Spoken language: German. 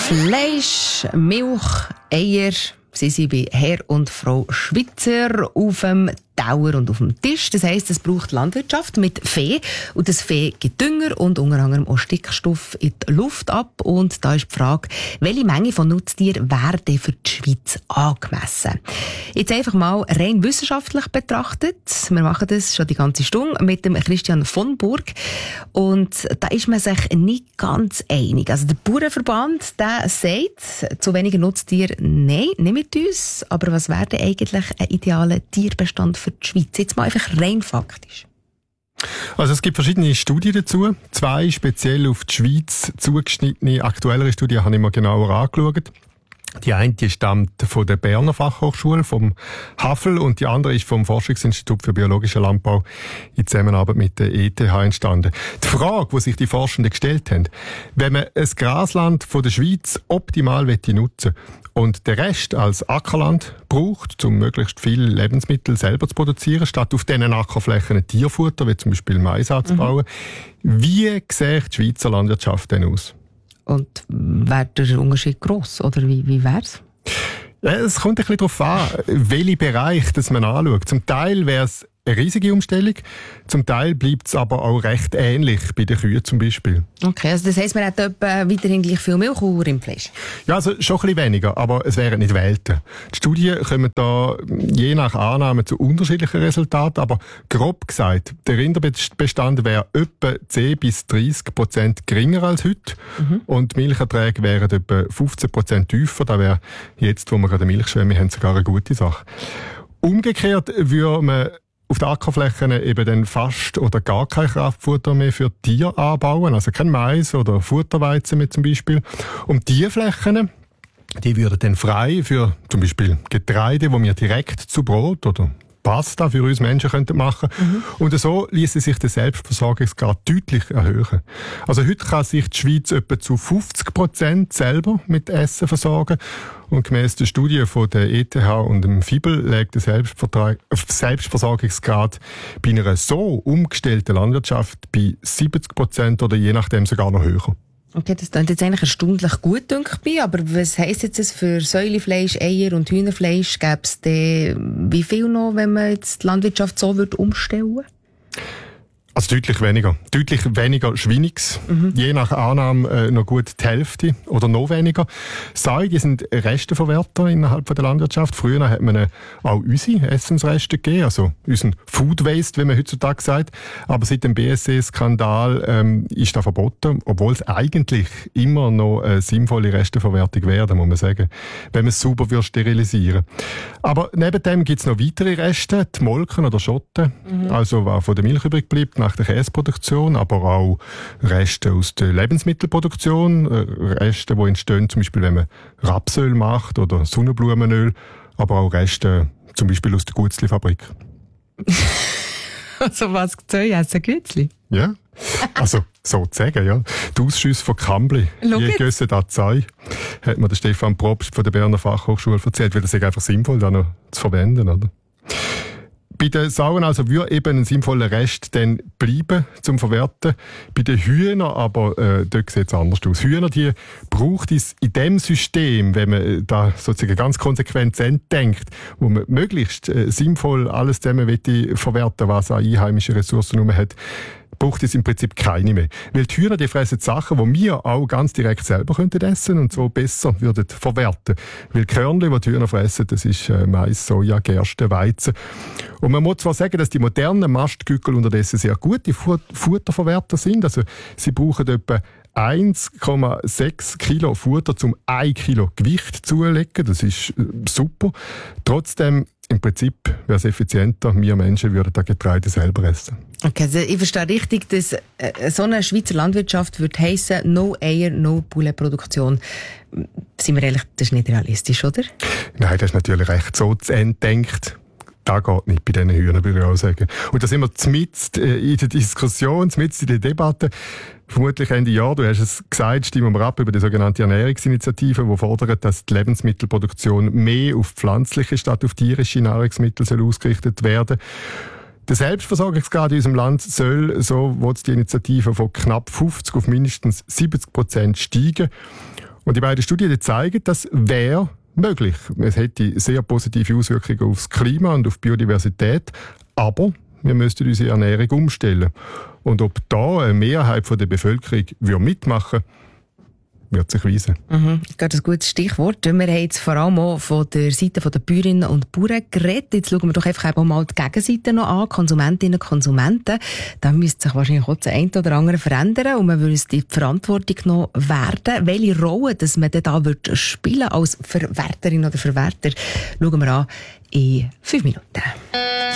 Fleisch, Milch, Eier. Sie sind bei Herr und Frau Schweizer auf dem Tauer und auf dem Tisch. Das heisst, es braucht Landwirtschaft mit Vieh. Und das Vieh gibt Dünger und unter anderem auch Stickstoff in die Luft ab. Und da ist die Frage, welche Menge von Nutztieren wäre denn für die Schweiz angemessen? Jetzt einfach mal rein wissenschaftlich betrachtet. Wir machen das schon die ganze Stunde mit dem Christian von Burg. Und da ist man sich nicht ganz einig. Also der Bauernverband, der sagt, zu weniger Nutztiere, nein, nicht mit uns. Aber was wäre denn eigentlich ein idealer Tierbestand für die Schweiz? Jetzt mal einfach rein faktisch. Also es gibt verschiedene Studien dazu. 2 speziell auf die Schweiz zugeschnittene, aktuellere Studien habe ich mir genauer angeschaut. Die eine stammt von der Berner Fachhochschule, vom HAFL, und die andere ist vom Forschungsinstitut für biologischen Landbau in Zusammenarbeit mit der ETH entstanden. Die Frage, die sich die Forschenden gestellt haben, wenn man ein Grasland von der Schweiz optimal nutzen will und den Rest als Ackerland braucht, um möglichst viele Lebensmittel selber zu produzieren, statt auf diesen Ackerflächen Tierfutter, wie zum Beispiel Mais anzubauen, wie sieht die Schweizer Landwirtschaft denn aus? Und wäre der Unterschied gross, oder wie wär's? Es kommt ein bisschen darauf an, welchen Bereich das man anschaut. Zum Teil wäre es eine riesige Umstellung, zum Teil bleibt es aber auch recht ähnlich, bei den Kühen zum Beispiel. Okay, also das heisst, man hat etwa weiterhin gleich viel Milch und Rindfleisch? Ja, also schon ein bisschen weniger, aber es wären nicht Welten. Die Studien kommen da je nach Annahme zu unterschiedlichen Resultaten, aber grob gesagt, der Rinderbestand wäre etwa 10-30% geringer als heute und die Milcherträge wären etwa 15% tiefer. Das wäre jetzt, wo wir gerade Milchschwämme haben, sogar eine gute Sache. Umgekehrt würde man auf den Ackerflächen eben dann fast oder gar kein Kraftfutter mehr für Tiere anbauen, also kein Mais oder Futterweizen mehr zum Beispiel. Und diese Flächen, die würden dann frei für zum Beispiel Getreide, wo wir direkt zu Brot oder Pasta für uns Menschen könnten machen. Und so ließe sich der Selbstversorgungsgrad deutlich erhöhen. Also heute kann sich die Schweiz etwa zu 50% selber mit Essen versorgen. Und gemäss der Studie von der ETH und dem FIBEL liegt der Selbstversorgungsgrad bei einer so umgestellten Landwirtschaft bei 70% oder je nachdem sogar noch höher. Okay, das klingt jetzt eigentlich erstaunlich gut, denke ich. Aber was heisst jetzt das für Säulefleisch, Eier und Hühnerfleisch? Gäbe es wie viel noch, wenn man jetzt die Landwirtschaft so umstellen würde? Also deutlich weniger Schweiniges. Je nach Annahme noch gut die Hälfte oder noch weniger. Säue, die sind Resteverwerter innerhalb der Landwirtschaft. Früher hat man auch unsere Essensreste gegeben, also unseren Food Waste, wie man heutzutage sagt. Aber seit dem BSE-Skandal ist das verboten, obwohl es eigentlich immer noch eine sinnvolle Resteverwertung wäre, muss man sagen, wenn man es sauber sterilisieren würde. Aber neben dem gibt es noch weitere Reste, die Molken oder Schotten, also was von der Milch übrig bleibt, nach der Käseproduktion, aber auch Reste aus der Lebensmittelproduktion, Reste, die entstehen, zum Beispiel wenn man Rapsöl macht oder Sonnenblumenöl, aber auch Reste zum Beispiel aus der Gutzli-Fabrik. Also was soll essen, Gützli? Ja, also sozusagen, ja. Die Ausschüsse von Kambli, je gösse da sei, hat mir der Stefan Probst von der Berner Fachhochschule erzählt, weil das ist einfach sinnvoll, da noch zu verwenden, oder? Bei den Sauen also würde eben ein sinnvoller Rest dann bleiben zum Verwerten. Bei den Hühnern aber, dort sieht es anders aus. Hühner, die braucht es in dem System, wenn man da sozusagen ganz konsequent denkt, wo man möglichst sinnvoll alles zusammen verwerten, was an einheimischen Ressourcen nur hat, braucht es im Prinzip keine mehr. Weil die Hühner, die fressen Sachen, die wir auch ganz direkt selber könnten essen und so besser würden verwerten. Weil die Körnchen, die die Hühner fressen, das ist Mais, Soja, Gerste, Weizen. Und man muss zwar sagen, dass die modernen Mastküken unterdessen sehr gute Futterverwerter sind. Also sie brauchen etwa 1,6 Kilo Futter, um 1 Kilo Gewicht zuzulegen. Das ist super. Trotzdem, im Prinzip wäre es effizienter, wir Menschen würden das Getreide selber essen. Okay, also ich verstehe richtig, dass so eine Schweizer Landwirtschaft würde heissen, no Eier, no Pouletproduktion. Sind wir ehrlich, das ist nicht realistisch, oder? Nein, das ist natürlich recht so zu Ende denkt. Das geht nicht bei diesen Hühnern, würde ich auch sagen. Und da sind wir mitten in der Diskussion, mitten in der Debatte. Vermutlich Ende Jahr, du hast es gesagt, stimmen wir ab über die sogenannte Ernährungsinitiative, die fordert, dass die Lebensmittelproduktion mehr auf pflanzliche statt auf tierische Nahrungsmittel soll ausgerichtet werden. Der Selbstversorgungsgrad in unserem Land soll, so will die Initiative, von knapp 50 auf mindestens 70% steigen. Und die beiden Studien zeigen, das wäre möglich. Es hätte sehr positive Auswirkungen auf das Klima und auf die Biodiversität, aber wir müssten unsere Ernährung umstellen. Und ob da eine Mehrheit der Bevölkerung mitmachen würde, wird sich weisen. Gerade ein gutes Stichwort. Wir haben jetzt vor allem auch von der Seite der Bäuerinnen und Bauern geredet. Jetzt schauen wir doch einfach auch mal die Gegenseite noch an. Konsumentinnen und Konsumenten. Da müsste sich wahrscheinlich auch das eine oder andere verändern und man müsste die Verantwortung noch werden. Welche Rolle dass man da spielen als Verwerterin oder Verwerter, schauen wir an in 5 Minuten.